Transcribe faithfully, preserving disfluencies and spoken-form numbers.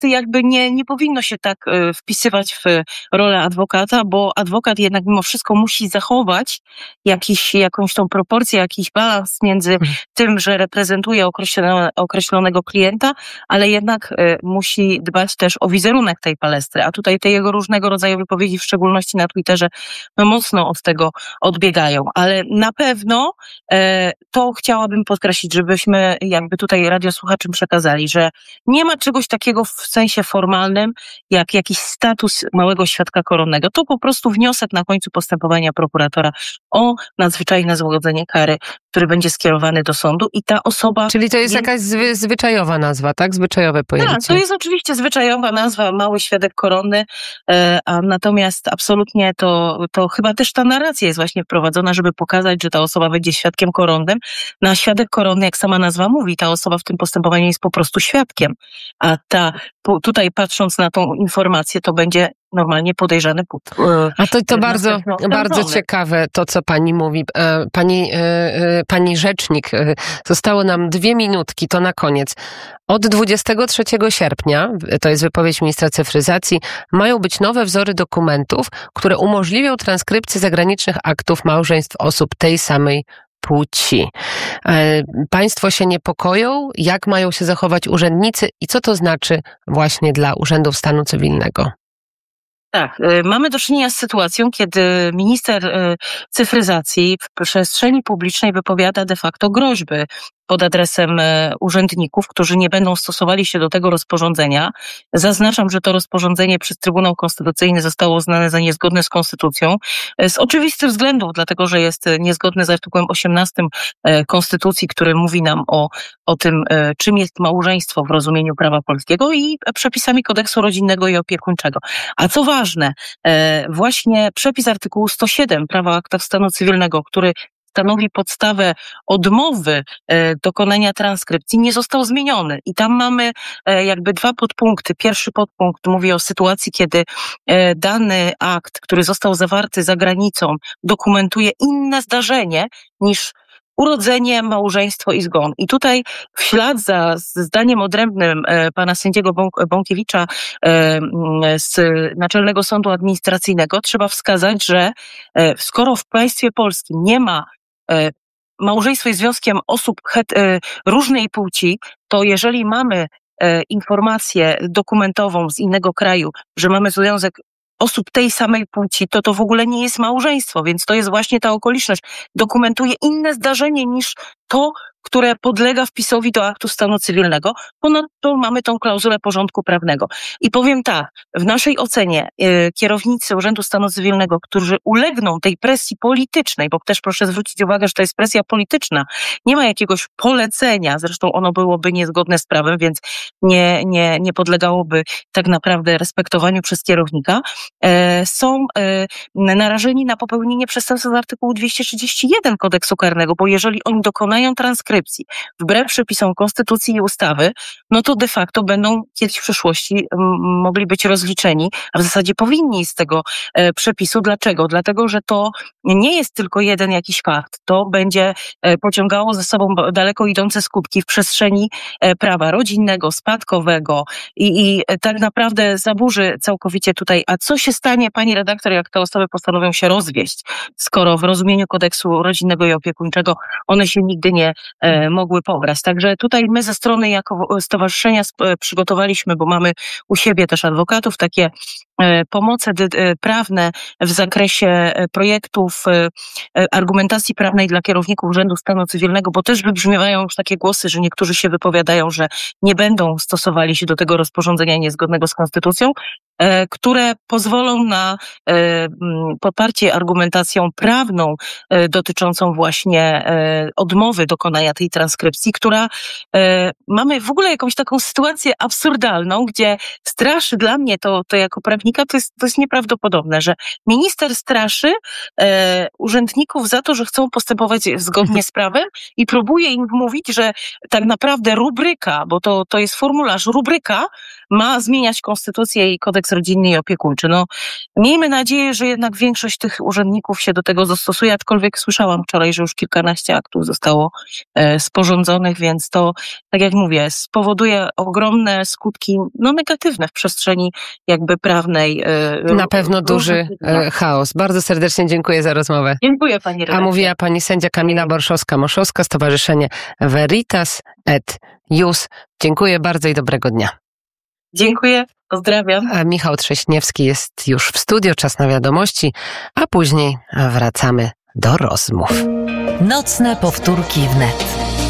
jakby nie, nie powinno się tak wpisywać w rolę adwokata, bo adwokat jednak mimo wszystko musi zachować jakiś, jakąś tą proporcję, jakiś balans między hmm. tym, że reprezentuje określone, określonego klienta, ale jednak musi dbać też o wizerunek tej palestry. A tutaj te jego różnego rodzaju wypowiedzi, w szczególności na Twitterze, no mocno od tego odbiegają. Ale na pewno e, to chciałabym podkreślić, żebyśmy jakby tutaj radiosłuchaczom przekazali, że nie ma czegoś takiego w sensie formalnym, jak jakiś status małego świadka koronnego. To po prostu wniosek na końcu postępowania prokuratora o nadzwyczajne złagodzenie kary, który będzie skierowany do sądu i ta osoba... Czyli to jest nie... jakaś zwy, zwyczajowa nazwa, tak? Zwyczajowe pojęcie. Tak, to jest oczywiście zwyczajowa nazwa, mały świadek koronny, e, a natomiast absolutnie to, to chyba też ta narracja jest właśnie wprowadzona, żeby pokazać, że ta osoba będzie świadkiem koronnym. No a świadek koronny, jak sama nazwa mówi, ta osoba w tym postępowaniu jest po prostu świadkiem. A ta, tutaj patrząc na tą informację, to będzie normalnie podejrzany put. A to, to bardzo, bardzo ciekawe to, co pani mówi. Pani, pani rzecznik, zostało nam dwie minutki, to na koniec. Od dwudziestego trzeciego sierpnia, to jest wypowiedź ministra cyfryzacji, mają być nowe wzory dokumentów, które umożliwią transkrypcję zagranicznych aktów małżeństw osób tej samej płci. Państwo się niepokoją, jak mają się zachować urzędnicy i co to znaczy właśnie dla urzędów stanu cywilnego? Tak, mamy do czynienia z sytuacją, kiedy minister cyfryzacji w przestrzeni publicznej wypowiada de facto groźby pod adresem urzędników, którzy nie będą stosowali się do tego rozporządzenia. Zaznaczam, że to rozporządzenie przez Trybunał Konstytucyjny zostało uznane za niezgodne z Konstytucją. Z oczywistych względów, dlatego że jest niezgodne z artykułem osiemnastym Konstytucji, który mówi nam o, o tym, czym jest małżeństwo w rozumieniu prawa polskiego i przepisami kodeksu rodzinnego i opiekuńczego. A co ważne, właśnie przepis artykułu sto siedem prawa o aktach stanu cywilnego, który stanowi podstawę odmowy e, dokonania transkrypcji, nie został zmieniony. I tam mamy e, jakby dwa podpunkty. Pierwszy podpunkt mówi o sytuacji, kiedy e, dany akt, który został zawarty za granicą, dokumentuje inne zdarzenie niż urodzenie, małżeństwo i zgon. I tutaj w ślad za zdaniem odrębnym e, pana sędziego Bąk- Bąkiewicza e, z Naczelnego Sądu Administracyjnego trzeba wskazać, że e, skoro w państwie polskim nie ma małżeństwo jest związkiem osób het, różnej płci, to jeżeli mamy informację dokumentową z innego kraju, że mamy związek osób tej samej płci, to to w ogóle nie jest małżeństwo, więc to jest właśnie ta okoliczność. Dokumentuje inne zdarzenie niż to, które podlega wpisowi do aktu stanu cywilnego. Ponadto mamy tą klauzulę porządku prawnego. I powiem tak, w naszej ocenie yy, kierownicy Urzędu Stanu Cywilnego, którzy ulegną tej presji politycznej, bo też proszę zwrócić uwagę, że to jest presja polityczna, nie ma jakiegoś polecenia, zresztą ono byłoby niezgodne z prawem, więc nie, nie, nie podlegałoby tak naprawdę respektowaniu przez kierownika, yy, są yy, narażeni na popełnienie przestępstwa z artykułu dwieście trzydzieści jeden Kodeksu Karnego, bo jeżeli oni dokonają transkrypcji wbrew przepisom konstytucji i ustawy, no to de facto będą kiedyś w przyszłości m, mogli być rozliczeni, a w zasadzie powinni z tego e, przepisu. Dlaczego? Dlatego, że to nie jest tylko jeden jakiś fakt. To będzie e, pociągało ze sobą daleko idące skutki w przestrzeni e, prawa rodzinnego, spadkowego i, i e, tak naprawdę zaburzy całkowicie tutaj. A co się stanie, pani redaktor, jak te osoby postanowią się rozwieść, skoro w rozumieniu kodeksu rodzinnego i opiekuńczego one się nigdy nie e, mogły pobrać. Także tutaj my ze strony jako stowarzyszenia sp- przygotowaliśmy, bo mamy u siebie też adwokatów, takie e, pomoce dy- e, prawne w zakresie e, projektów e, e, argumentacji prawnej dla kierowników Urzędu Stanu Cywilnego, bo też wybrzmiewają już takie głosy, że niektórzy się wypowiadają, że nie będą stosowali się do tego rozporządzenia niezgodnego z konstytucją, e, które pozwolą na e, m, poparcie argumentacją prawną e, dotyczącą właśnie e, odmowy dokonania tej transkrypcji, która e, mamy w ogóle jakąś taką sytuację absurdalną, gdzie straszy dla mnie to, to jako prawnika urzędnika, to jest, to jest nieprawdopodobne, że minister straszy e, urzędników za to, że chcą postępować zgodnie z prawem i próbuje im mówić, że tak naprawdę rubryka, bo to, to jest formularz, rubryka ma zmieniać konstytucję i kodeks rodzinny i opiekuńczy. No, miejmy nadzieję, że jednak większość tych urzędników się do tego zastosuje, aczkolwiek słyszałam wczoraj, że już kilkanaście aktów zostało e, sporządzonych, więc to, tak jak mówię, spowoduje ogromne skutki, no negatywne w przestrzeni jakby prawnej. E, Na pewno duży e, chaos. Bardzo serdecznie dziękuję za rozmowę. Dziękuję pani redaktor. A mówiła pani sędzia Kamila Borszowska-Moszowska, Stowarzyszenie Veritas et Ius. Dziękuję bardzo i dobrego dnia. Dziękuję, pozdrawiam. A Michał Trześniewski jest już w studio, czas na wiadomości, a później wracamy do rozmów. Nocne powtórki wnet.